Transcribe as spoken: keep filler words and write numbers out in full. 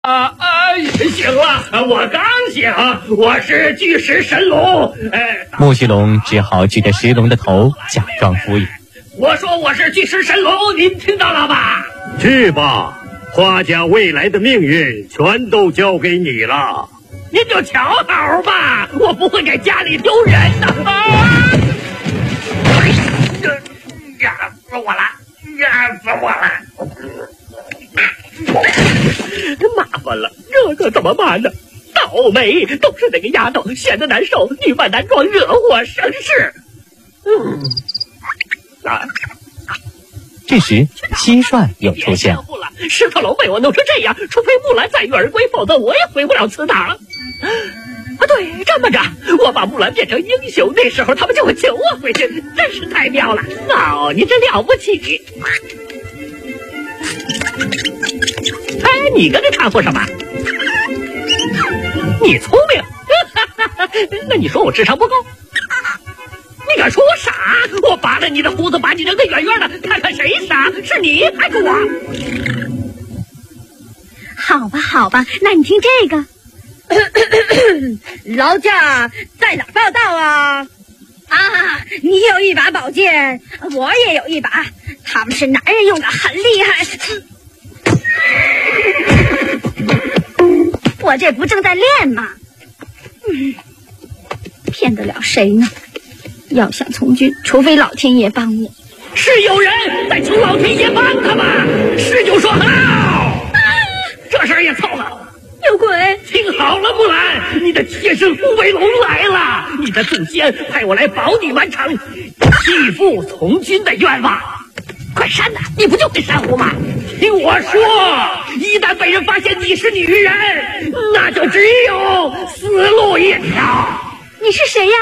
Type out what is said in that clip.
啊啊！醒了，我刚醒，我是巨石神龙。哎， 木须龙只好举着石龙的头，假装敷衍。 我说我是巨石神龙，您听到了吧？ 去吧，花家未来的命运全都交给你了。 您就瞧好吧，我不会给家里丢人的。啊！呀，死我了！呀，死我了！麻烦了，这可怎么办呢？倒霉，都是那个丫头，闲得难受，女扮男装，惹祸生事。嗯，啊。 这时，蟋蟀又出现了。 石头龙被我弄成这样，除非木兰载誉而归，否则我也回不了祠堂。啊，对，这么着，我把木兰变成英雄，那时候他们就会救我回去，真是太妙了。哦，你真了不起！哎，你跟着掺和什么？你聪明，那你说我智商不够？你敢说我傻？我拔了你的胡子，把你扔得远远的，看看谁傻，是你还是我？ 好吧，好吧，那你听这个。 劳驾在哪报道啊？啊，你有一把宝剑，我也有一把，他们是男人用的，很厉害。 我这不正在练吗？嗯，骗得了谁呢？要想从军，除非老天爷帮我。 是有人在求老天爷帮他们，是就说好。啊，这事儿也凑合。 有鬼！ 听好了，木兰，你的贴身护卫龙来了，你的祖先派我来保你完成继父从军的愿望。快删呐！你不就会珊瑚吗？听我说，一旦被人发现你是女人，那就只有死路一条。 你是谁呀？